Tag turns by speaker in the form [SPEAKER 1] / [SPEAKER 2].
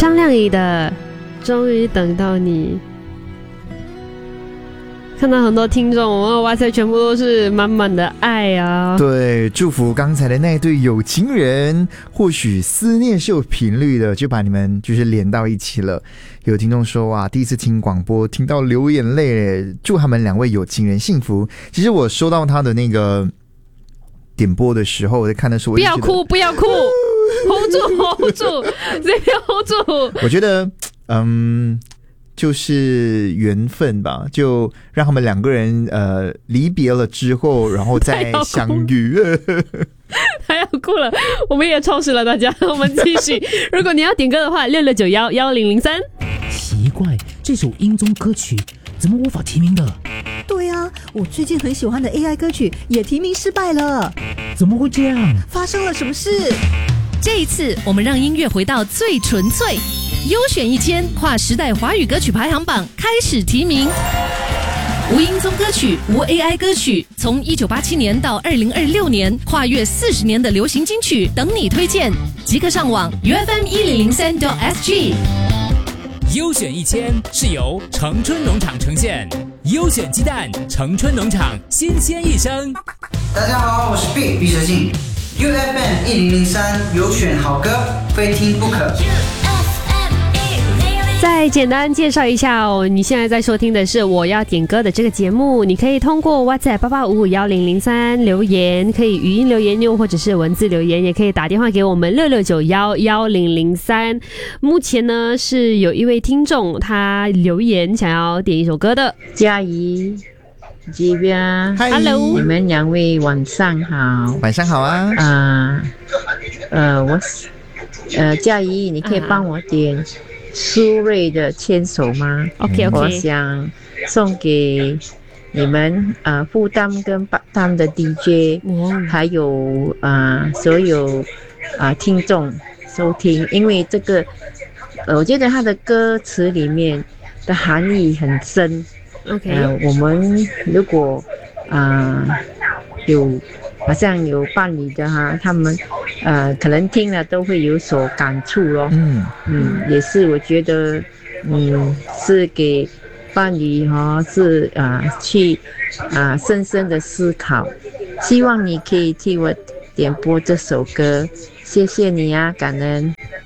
[SPEAKER 1] 张靓颖的终于等到你。看到很多听众，我们哇塞，全部都是满满的爱啊！
[SPEAKER 2] 对，祝福刚才的那对有情人，或许思念是有频率的，就把你们就是连到一起了。有听众说啊，第一次听广播，听到流眼泪，祝他们两位有情人幸福。其实我收到他的那个点播的时候，我在看的时候，
[SPEAKER 1] 不要哭，不要哭，hold 住 ，hold 住，这边 hold 住。
[SPEAKER 2] 我觉得，就是缘分吧，就让他们两个人离别了之后，然后再相遇。
[SPEAKER 1] 还要哭了，我们也超时了，大家，我们继续。如果你要点歌的话，66911003。
[SPEAKER 3] 奇怪，这首音综歌曲怎么无法提名的？
[SPEAKER 4] 对啊，我最近很喜欢的 AI 歌曲也提名失败了，
[SPEAKER 3] 怎么会这样？
[SPEAKER 4] 发生了什么事？
[SPEAKER 5] 这一次，我们让音乐回到最纯粹。优选1000跨时代华语歌曲排行榜开始提名，无音综歌曲、无 AI 歌曲，从1987年到2026年，跨越40年的流行金曲等你推荐。即刻上网 UFM1003.SG。
[SPEAKER 6] 优选1000是由城春农场呈现，优选鸡蛋，城春农场新鲜一生。
[SPEAKER 7] 大家好，我是 毕学信。UFM1003 有选好歌，非听不可。
[SPEAKER 1] 再简单介绍一下哦，你现在在收听的是我要点歌的这个节目，你可以通过 WhatsApp 88551003留言，可以语音留言又或者是文字留言，也可以打电话给我们66911003。目前呢是有一位听众他留言想要点一首歌的，
[SPEAKER 8] 嘉怡。这边
[SPEAKER 1] Hello，
[SPEAKER 8] 你们两位晚上好。
[SPEAKER 2] 晚上好啊。
[SPEAKER 8] 嘉怡，你可以帮我点苏芮的牵手吗
[SPEAKER 1] ？OK，
[SPEAKER 8] 我想送给你们负担跟八担的 DJ， 还有所有听众收听，因为这个我觉得他的歌词里面的含义很深。
[SPEAKER 1] OK，
[SPEAKER 8] 我们如果有好像有伴侣的哈，他们可能听了都会有所感触咯。也是我觉得是给伴侣是去深深的思考。希望你可以替我点播这首歌，谢谢你啊，感恩。